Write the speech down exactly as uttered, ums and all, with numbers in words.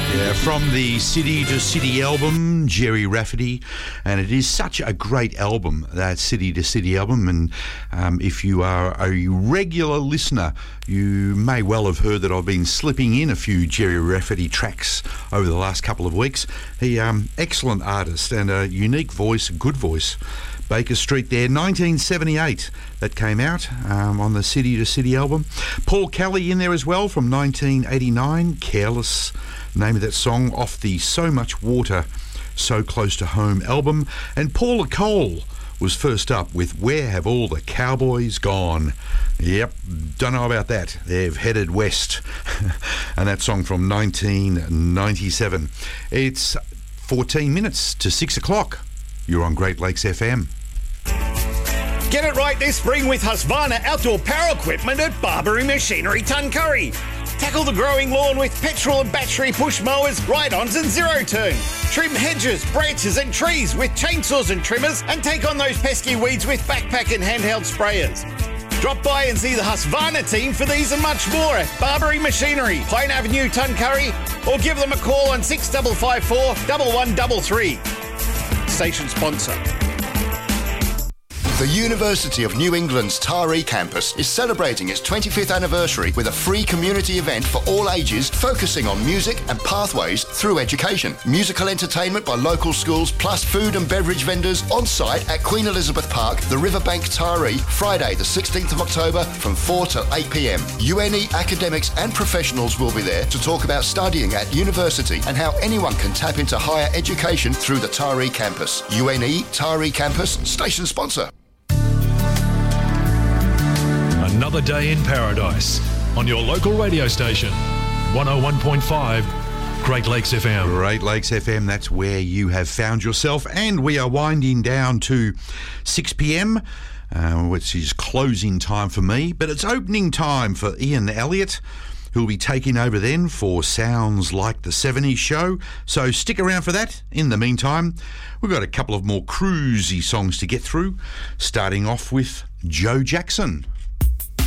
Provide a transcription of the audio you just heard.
Yeah, from the City to City album, Gerry Rafferty, and it is such a great album, that City to City album, and um, if you are a regular listener, you may well have heard that I've been slipping in a few Gerry Rafferty tracks over the last couple of weeks. He, um, excellent artist and a unique voice, a good voice. Baker Street there, nineteen seventy-eight, that came out um, on the City to City album. Paul Kelly in there as well from nineteen eighty-nine, Careless, name of that song, off the So Much Water, So Close to Home album. And Paula Cole was first up with Where Have All the Cowboys Gone? Yep, don't know about that. They've headed west. And that song from nineteen ninety-seven. It's fourteen minutes to six o'clock. You're on Great Lakes F M. Get it right this spring with Husqvarna outdoor power equipment at Barbary Machinery Tuncurry. Tackle the growing lawn with petrol and battery push mowers, ride-ons and zero-turn. Trim hedges, branches and trees with chainsaws and trimmers, and take on those pesky weeds with backpack and handheld sprayers. Drop by and see the Husqvarna team for these and much more at Barbary Machinery, Pine Avenue, Tuncurry, or give them a call on six five five four, one one three three. Station sponsor. The University of New England's Taree campus is celebrating its twenty-fifth anniversary with a free community event for all ages focusing on music and pathways through education. Musical entertainment by local schools plus food and beverage vendors on site at Queen Elizabeth Park, the Riverbank Taree, Friday the sixteenth of October from four till eight p m. U N E academics and professionals will be there to talk about studying at university and how anyone can tap into higher education through the Taree campus. U N E Taree campus, station sponsor. Another day in paradise on your local radio station, one oh one point five Great Lakes F M. Great Lakes F M, that's where you have found yourself. And we are winding down to six p m, uh, which is closing time for me, but it's opening time for Ian Elliott, who'll be taking over then for Sounds Like the seventies show. So stick around for that. In the meantime, we've got a couple of more cruisy songs to get through, starting off with Joe Jackson